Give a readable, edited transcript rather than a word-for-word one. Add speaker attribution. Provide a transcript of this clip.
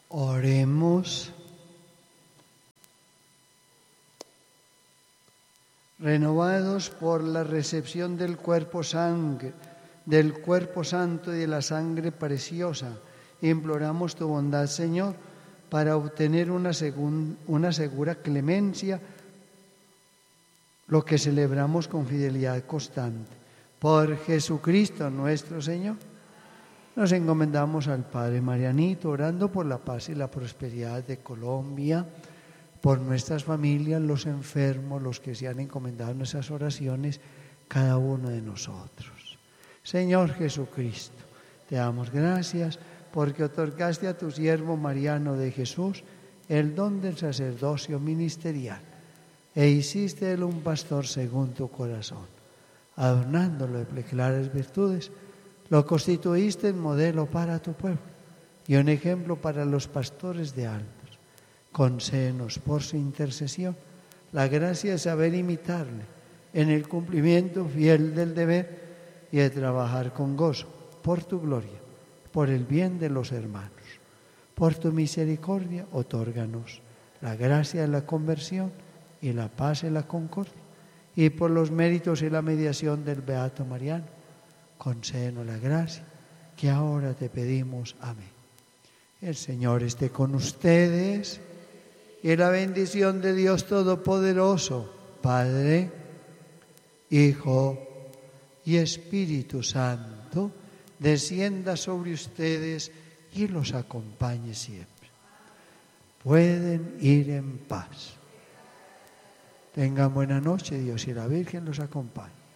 Speaker 1: Oremos. Renovados por la recepción del cuerpo santo y de la sangre preciosa, imploramos tu bondad, Señor, para obtener una segura clemencia, lo que celebramos con fidelidad constante. Por Jesucristo nuestro Señor. Nos encomendamos al Padre Marianito, orando por la paz y la prosperidad de Colombia, por nuestras familias, los enfermos, los que se han encomendado en nuestras oraciones, cada uno de nosotros. Señor Jesucristo, te damos gracias porque otorgaste a tu siervo Mariano de Jesús el don del sacerdocio ministerial e hiciste de él un pastor según tu corazón. Adornándolo de claras virtudes, lo constituiste en modelo para tu pueblo y un ejemplo para los pastores de almas. Concédenos por su intercesión la gracia de saber imitarle en el cumplimiento fiel del deber y de trabajar con gozo por tu gloria, por el bien de los hermanos. Por tu misericordia, otórganos la gracia de la conversión y la paz y la concordia, y por los méritos y la mediación del Beato Mariano, concédenos la gracia que ahora te pedimos. Amén. El Señor esté con ustedes y la bendición de Dios Todopoderoso, Padre, Hijo y Espíritu Santo, descienda sobre ustedes y los acompañe siempre. Pueden ir en paz. Tengan buena noche, Dios y la Virgen los acompañe.